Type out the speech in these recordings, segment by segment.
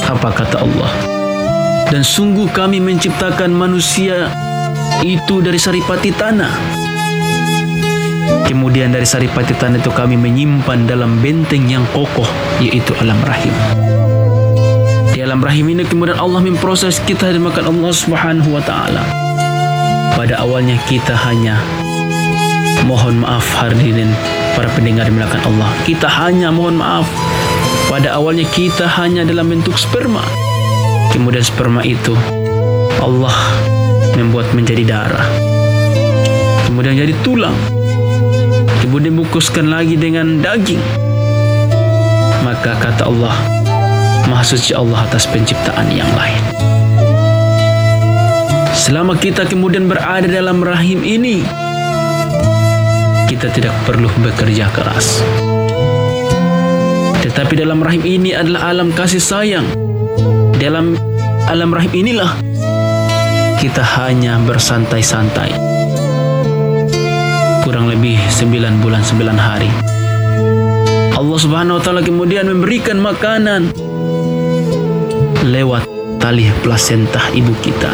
Apa kata Allah? Dan sungguh kami menciptakan manusia itu dari saripati tanah. Kemudian dari saripati tanah itu kami menyimpan dalam benteng yang kokoh, yaitu alam rahim. Di alam rahim ini kemudian Allah memproses kita dimakan Allah Subhanahu wa ta'ala. Pada awalnya kita hanya, mohon maaf hadirin para pendengar dimuliakan Allah, kita hanya, mohon maaf, pada awalnya kita hanya dalam bentuk sperma. Kemudian sperma itu Allah membuat menjadi darah, kemudian jadi tulang, kemudian dibungkuskan lagi dengan daging. Maka kata Allah, Maha Suci Allah atas penciptaan yang lain. Selama kita kemudian berada dalam rahim ini, kita tidak perlu bekerja keras. Tetapi dalam rahim ini adalah alam kasih sayang. Dalam alam rahim inilah kita hanya bersantai-santai. Kurang lebih 9 bulan 9 hari. Allah Subhanahu wa ta'ala kemudian memberikan makanan lewat tali plasenta ibu kita.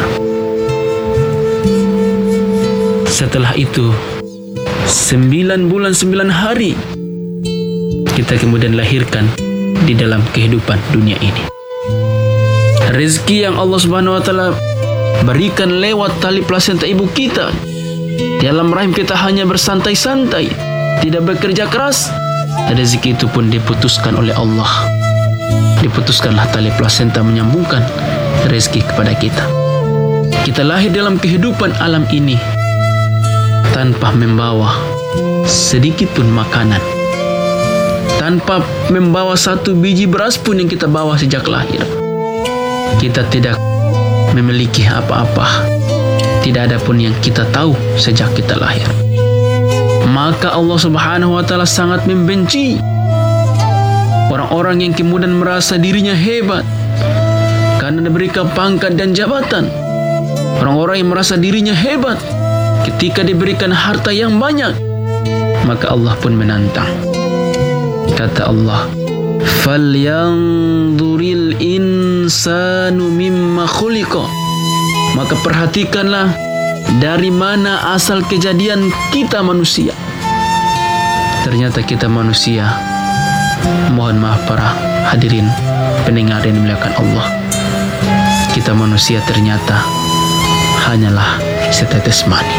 Setelah itu 9 bulan 9 hari kita kemudian lahirkan di dalam kehidupan dunia ini. Rezeki yang Allah Subhanahu wa ta'ala berikan lewat tali plasenta ibu kita. Di dalam rahim kita hanya bersantai-santai, tidak bekerja keras. Rezeki itu pun diputuskan oleh Allah. Diputuskanlah tali plasenta menyambungkan rezeki kepada kita. Kita lahir dalam kehidupan alam ini tanpa membawa sedikit pun makanan, tanpa membawa satu biji beras pun yang kita bawa sejak lahir. Kita tidak memiliki apa-apa, tidak ada pun yang kita tahu sejak kita lahir. Maka Allah Subhanahu wa ta'ala sangat membenci orang-orang yang kemudian merasa dirinya hebat karena diberikan pangkat dan jabatan. Orang-orang yang merasa dirinya hebat ketika diberikan harta yang banyak, maka Allah pun menantang. Kata Allah, "Falyanzuril insanu mimma khuliqa." Maka perhatikanlah dari mana asal kejadian kita manusia. Ternyata kita manusia, mohon maaf para hadirin pendengar yang dimuliakan Allah, kita manusia ternyata hanyalah setetes mani.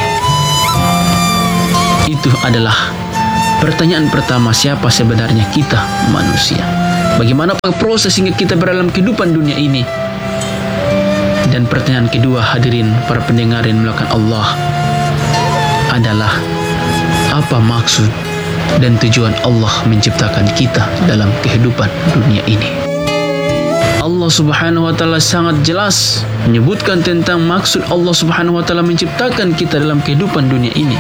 Itu adalah pertanyaan pertama, siapa sebenarnya kita manusia? Bagaimana proses hingga kita berada dalam kehidupan dunia ini? Dan pertanyaan kedua, hadirin para pendengar yang dimuliakan Allah, adalah apa maksud dan tujuan Allah menciptakan kita dalam kehidupan dunia ini? Allah Subhanahu wa ta'ala sangat jelas menyebutkan tentang maksud Allah Subhanahu wa ta'ala menciptakan kita dalam kehidupan dunia ini,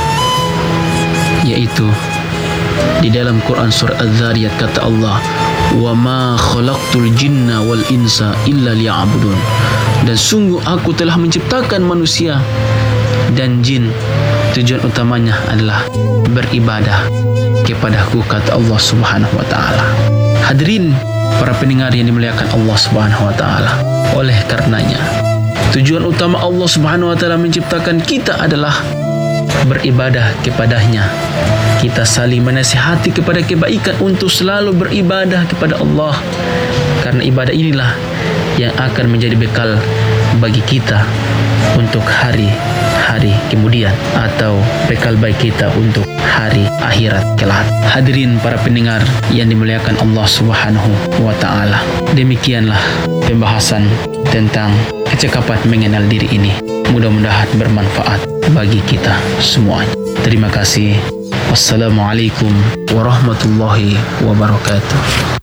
yaitu di dalam Quran surah Az-Zariyat kata Allah, "Wa ma khalaqtul jinna wal insa illa liya'budun." Dan sungguh aku telah menciptakan manusia dan jin, tujuan utamanya adalah beribadah kepadaku, kata Allah Subhanahu wa ta'ala. Hadirin para pendengar yang dimuliakan Allah Subhanahu wa ta'ala, oleh karenanya tujuan utama Allah Subhanahu wa ta'ala menciptakan kita adalah beribadah kepadanya. Kita saling menasihati kepada kebaikan untuk selalu beribadah kepada Allah, karena ibadah inilah yang akan menjadi bekal bagi kita untuk hari-hari kemudian, atau bekal baik kita untuk hari akhirat kelak. Hadirin para pendengar yang dimuliakan Allah Subhanahu wa ta'ala, demikianlah pembahasan tentang kecekapan mengenal diri ini. Mudah-mudahan bermanfaat bagi kita semuanya. Terima kasih. Wassalamualaikum warahmatullahi wabarakatuh.